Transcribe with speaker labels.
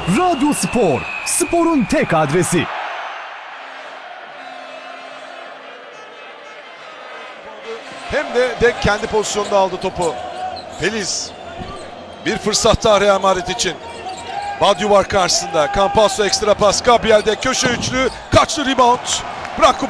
Speaker 1: Radyo Spor, sporun tek adresi.
Speaker 2: Hem de kendi pozisyonunda aldı topu. Feliz. Bir fırsat daha Real Madrid için. Badiou var karşısında. Campasso ekstra pas. Gabriel'de köşe üçlü. Kaçtı rebound. Bırak